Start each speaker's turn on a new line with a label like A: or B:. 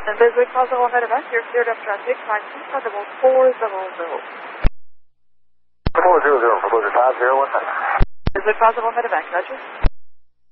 A: And Bisbee Crossing ahead of us, you're cleared up traffic, flight 400.
B: 400 for Blizzard 5017.
A: Bisbee Crossing ahead of us, Roger.